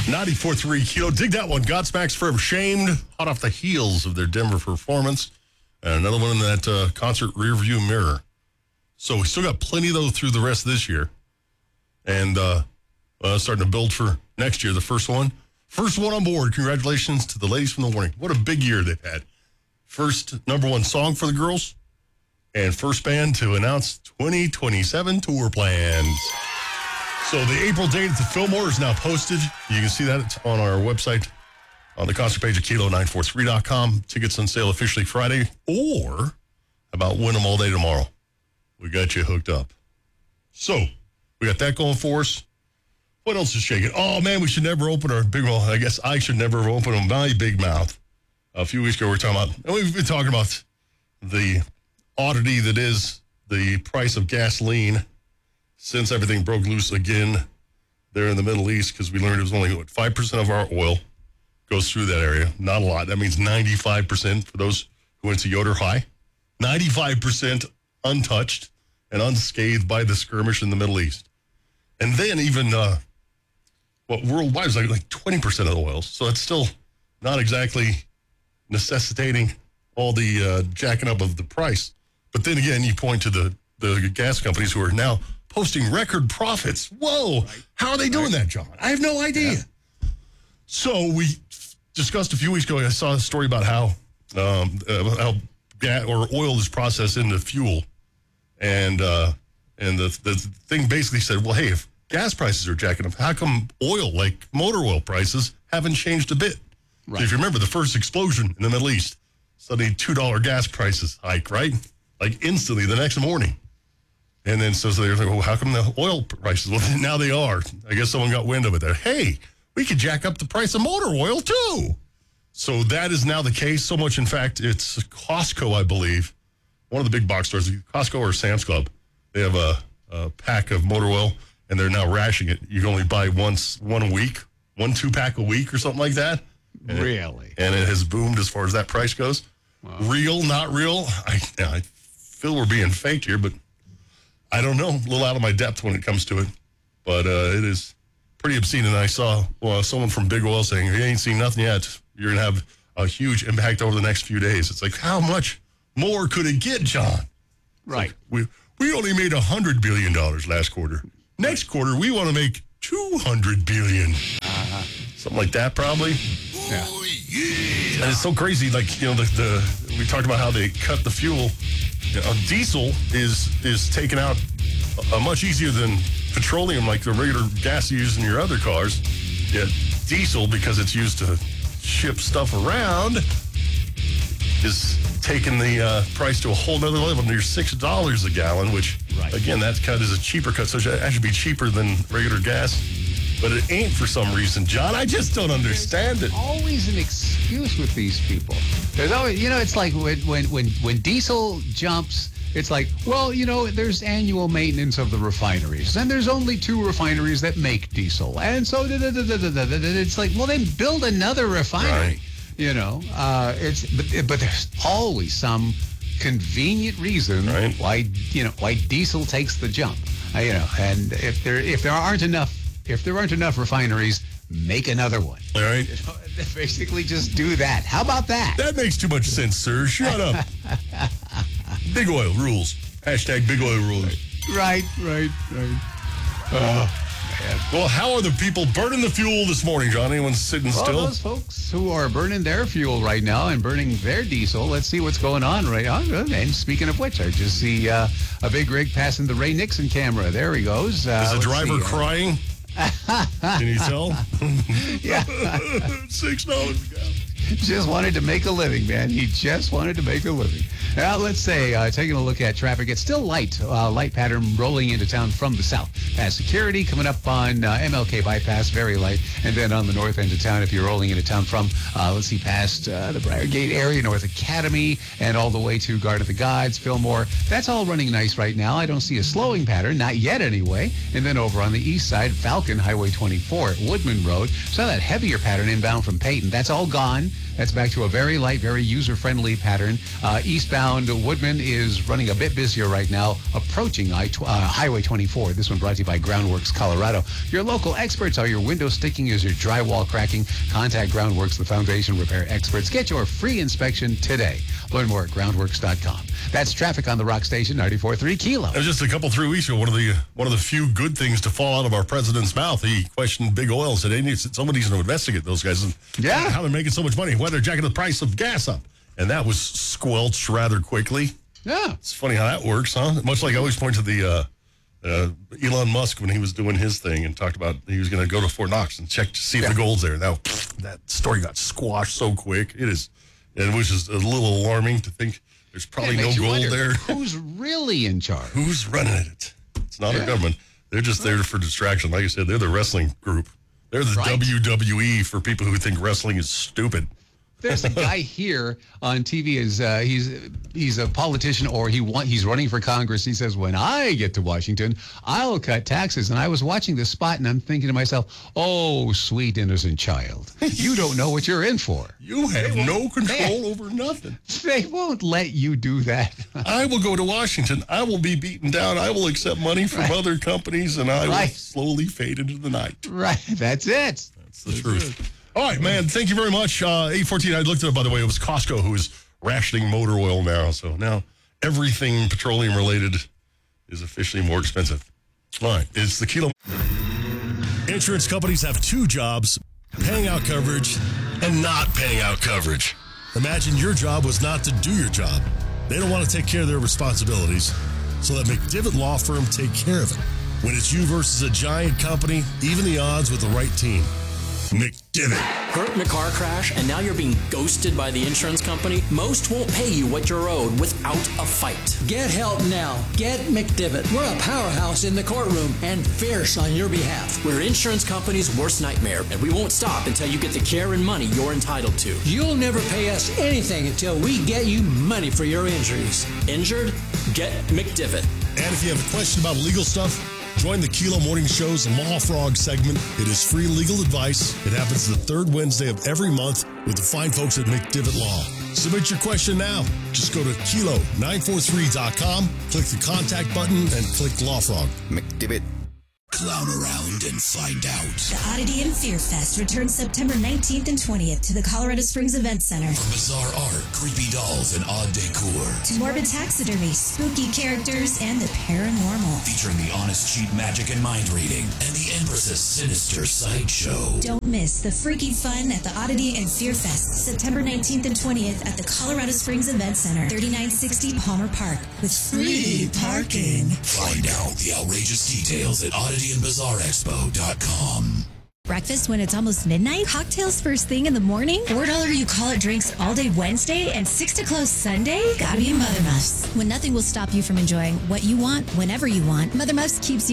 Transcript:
94.3 Kilo. Dig that one. Godsmack's Forever Shamed, hot off the heels of their Denver performance. And another one in that concert rearview mirror. So we still got plenty, though, through the rest of this year. And starting to build for next year, the first one. First one on board. Congratulations to the ladies from the Warning. What a big year they've had. First number one song for the girls. And first band to announce 2027 tour plans. So the April date at the Fillmore is now posted. You can see that on our website on the concert page at kilo943.com. Tickets on sale officially Friday. Or about win them all day tomorrow. We got you hooked up. So we got that going for us. What else is shaking? Oh, man, we should never open our big mouth. I guess I should never open my big mouth. A few weeks ago, we were talking about, and we've been talking about the oddity that is the price of gasoline since everything broke loose again there in the Middle East, because we learned it was only, 5% of our oil goes through that area. Not a lot. That means 95% for those who went to Yoder High. 95% untouched and unscathed by the skirmish in the Middle East. And then even, worldwide is like 20% of the oil. So it's still not exactly necessitating all the jacking up of the price. But then again, you point to the gas companies who are now posting record profits. Whoa, right. How are they doing that, John? I have no idea. Yeah. So we discussed a few weeks ago, I saw a story about how gas or oil is processed into fuel. And the thing basically said, well, hey, if gas prices are jacking up, how come oil, like motor oil prices, haven't changed a bit? Right. So if you remember the first explosion in the Middle East, suddenly $2 gas prices hike, right? Like instantly the next morning. And then so they're like, well, how come the oil prices? Well, now they are. I guess someone got wind of it there. Hey, we could jack up the price of motor oil too. So that is now the case. So much, in fact, it's Costco, I believe. One of the big box stores, Costco or Sam's Club. They have a pack of motor oil, and they're now rationing it. You can only buy one a week, 2-pack a week or something like that. And really? And it has boomed as far as that price goes. Wow. Real, not real. I feel we're being faked here, but I don't know. A little out of my depth when it comes to it. But it is pretty obscene. And I saw someone from Big Oil saying, you ain't seen nothing yet. You're going to have a huge impact over the next few days. It's like, how much more could it get, John? Right. Like, we only made $100 billion last quarter. Next quarter, we want to make $200 billion. Something like that, probably. Yeah. And it's so crazy. Like, we talked about how they cut the fuel. Diesel is taken out much easier than petroleum, like the regular gas you use in your other cars. Yet diesel, because it's used to ship stuff around, is taking the price to a whole nother level, near $6 a gallon, which, again, that cut is a cheaper cut, so it should be cheaper than regular gas. But it ain't for some reason, John. I just don't understand it. There's always an excuse with these people. There's always, it's like when diesel jumps, it's like, well, there's annual maintenance of the refineries, and there's only 2 refineries that make diesel, and so it's like, well, then build another refinery. Right. But there's always some convenient reason why diesel takes the jump. And if there aren't enough refineries, make another one. All right. Basically, just do that. How about that? That makes too much sense, sir. Shut up. Big oil rules. Hashtag big oil rules. Right. Oh, man. Well, how are the people burning the fuel this morning, John? Anyone sitting still? Those folks who are burning their fuel right now and burning their diesel, let's see what's going on right now. And speaking of which, I just see a big rig passing the Ray Nixon camera. There he goes. Is the driver crying? Can you tell? Yeah. $6 a gallon. Just wanted to make a living, man. He just wanted to make a living. Now, let's say, taking a look at traffic, it's still light pattern rolling into town from the south. Past Security, coming up on MLK Bypass, very light. And then on the north end of town, if you're rolling into town from, past the Briargate area, North Academy, and all the way to Guard of the Gods, Fillmore, that's all running nice right now. I don't see a slowing pattern, not yet anyway. And then over on the east side, Falcon, Highway 24 at Woodman Road. Saw that heavier pattern inbound from Peyton. That's all gone. That's back to a very light, very user-friendly pattern. Eastbound Woodman is running a bit busier right now, approaching Highway 24. This one brought to you by Groundworks Colorado. Your local experts are your window sticking, is your drywall cracking. Contact Groundworks, the foundation repair experts. Get your free inspection today. Learn more at groundworks.com. That's traffic on the Rock Station, 94.3 Kilo. It was just a couple, 3 weeks ago, one of the few good things to fall out of our president's mouth. He questioned Big Oil, said somebody needs to investigate those guys and how they're making so much money, why they're jacking the price of gas up. And that was squelched rather quickly. Yeah. It's funny how that works, huh? Much like I always point to the Elon Musk when he was doing his thing and talked about he was going to go to Fort Knox and check to see if the gold's there. Now, that story got squashed so quick. It was just a little alarming to think there's probably no gold there. Who's really in charge? Who's running it? It's not our government. They're just there for distraction. Like I said, they're the wrestling group. They're the WWE for people who think wrestling is stupid. There's a guy here on TV. He's a politician, or he's running for Congress. He says, when I get to Washington, I'll cut taxes. And I was watching this spot, and I'm thinking to myself, oh, sweet innocent child, you don't know what you're in for. You have no control over nothing. They won't let you do that. I will go to Washington. I will be beaten down. I will accept money from other companies, and I will slowly fade into the night. Right. That's it. That's the truth. All right, man. Thank you very much. 814. I looked it up, by the way. It was Costco who is rationing motor oil now. So now everything petroleum related is officially more expensive. All right. It's the Kilo. Insurance companies have two jobs: paying out coverage and not paying out coverage. Imagine your job was not to do your job. They don't want to take care of their responsibilities, so let McDivitt Law Firm take care of it. When it's you versus a giant company, even the odds with the right team. McDivitt. Hurt in a car crash and now you're being ghosted by the insurance company? Most won't pay you what you're owed without a fight. Get help now. Get McDivitt. We're a powerhouse in the courtroom and fierce on your behalf. We're insurance company's worst nightmare, and we won't stop until you get the care and money you're entitled to. You'll never pay us anything until we get you money for your injuries. Injured? Get McDivitt. And if you have a question about legal stuff, join the Kilo Morning Show's Law Frog segment. It is free legal advice. It happens the third Wednesday of every month with the fine folks at McDivitt Law. Submit your question now. Just go to kilo943.com, click the contact button, and click Law Frog. McDivitt. Clown around and find out. The Oddity and Fear Fest returns September 19th and 20th to the Colorado Springs Event Center. From bizarre art, creepy dolls, and odd decor, to morbid taxidermy, spooky characters, and the paranormal. featuring the honest cheat magic and mind reading, and the Empress's sinister sideshow. Don't miss the freaky fun at the Oddity and Fear Fest, September 19th and 20th at the Colorado Springs Event Center, 3960 Palmer Park, with free parking. Find out the outrageous details at oddityandbizarreexpo.com. Breakfast when it's almost midnight? Cocktails first thing in the morning? $4 you call it drinks all day Wednesday and 6 to close Sunday? Gotta be Mother Muffs. When nothing will stop you from enjoying what you want, whenever you want, Mother Muffs keeps you